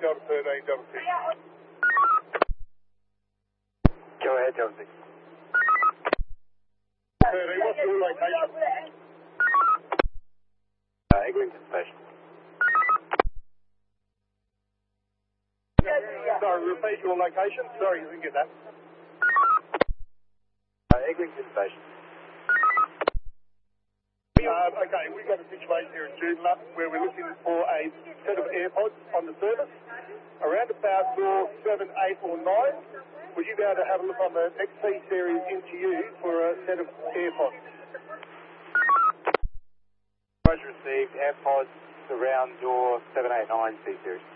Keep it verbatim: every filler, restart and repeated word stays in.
Delta thirteen, Delta six. Go ahead, Delta six. thirteen, what's your location? Uh, Eglinton Station. Sorry, repeat your location. Sorry, you didn't get that. Uh, Eglinton Station. Um, okay, we've got a situation here in Joondalup where we're looking for a set of AirPods on the service around about door seven, eight or nine. Would you be able to have a look on the X T series into you for a set of AirPods? Received AirPods around door seven eight nine C series.